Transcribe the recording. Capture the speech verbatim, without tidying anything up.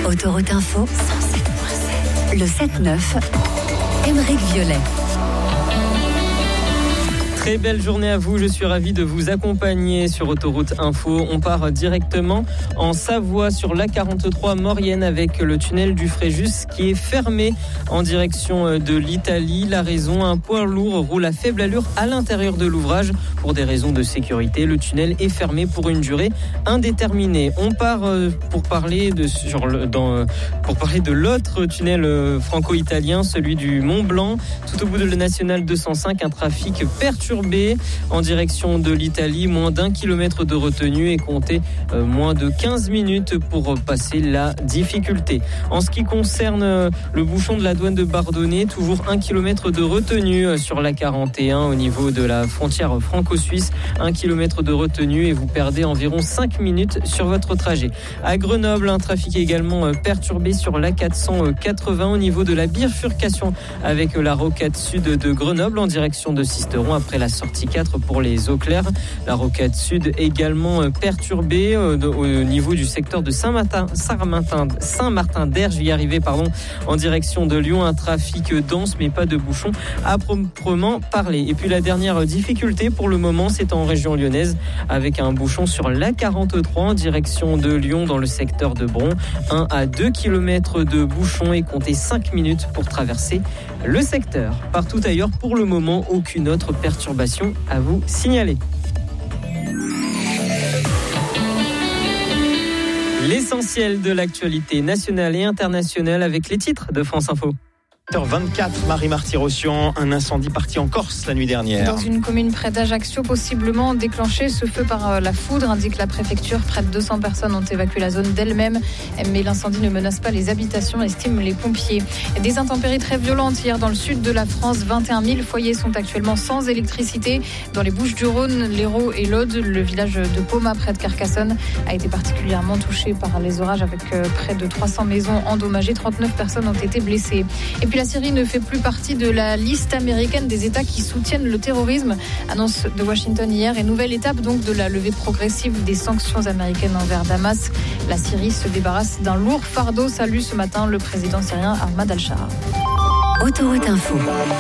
Autoroute Info, cent sept virgule sept. Le sept neuf, Aymeric Violet. Très belle journée à vous, je suis ravi de vous accompagner sur Autoroute Info. On part directement en Savoie sur l'A quarante-trois Maurienne avec le tunnel du Fréjus qui est fermé en direction de l'Italie. La raison, un poids lourd roule à faible allure à l'intérieur de l'ouvrage. Pour des raisons de sécurité, le tunnel est fermé pour une durée indéterminée. On part pour parler de, sur le, dans, pour parler de l'autre tunnel franco-italien, celui du Mont Blanc. Tout au bout de la nationale deux cent cinq, un trafic perturbé en direction de l'Italie, moins d'un kilomètre de retenue et comptez euh, moins de quinze minutes pour passer la difficulté. En ce qui concerne euh, le bouchon de la douane de Bardonnay, toujours un kilomètre de retenue euh, sur la quarante et un au niveau de la frontière franco-suisse, un kilomètre de retenue et vous perdez environ cinq minutes sur votre trajet. À Grenoble, un trafic également euh, perturbé sur l'A quatre cent quatre-vingts au niveau de la bifurcation avec euh, la rocade sud de Grenoble en direction de Sisteron après la sortie quatre pour les eaux claires. La rocade sud également perturbée au niveau du secteur de Saint-Martin, Saint-Martin, Saint-Martin-d'Aire. Je vais y arriver, pardon, en direction de Lyon. Un trafic dense, mais pas de bouchons à proprement parler. Et puis la dernière difficulté pour le moment, c'est en région lyonnaise avec un bouchon sur l'A quarante-trois en direction de Lyon dans le secteur de Bron. un à deux kilomètres de bouchons et comptez cinq minutes pour traverser le secteur. Partout ailleurs, pour le moment, aucune autre perturbation à vous signaler. L'essentiel de l'actualité nationale et internationale avec les titres de France Info. sept heures vingt-quatre, Marie-Marty-Rossian, un incendie parti en Corse la nuit dernière. Dans une commune près d'Ajaccio, possiblement déclenché ce feu par la foudre, indique la préfecture. Près de deux cents personnes ont évacué la zone d'elle-même, mais l'incendie ne menace pas les habitations, estiment les pompiers. Des intempéries très violentes hier dans le sud de la France. vingt et un mille foyers sont actuellement sans électricité. Dans les Bouches-du-Rhône, l'Hérault et l'Aude, le village de Poma, près de Carcassonne, a été particulièrement touché par les orages avec près de trois cents maisons endommagées. trente-neuf personnes ont été blessées. Et puis la Syrie ne fait plus partie de la liste américaine des États qui soutiennent le terrorisme. Annonce de Washington hier et nouvelle étape donc de la levée progressive des sanctions américaines envers Damas. La Syrie se débarrasse d'un lourd fardeau. Salue ce matin le président syrien Ahmad al-Shara. Autoroute Info.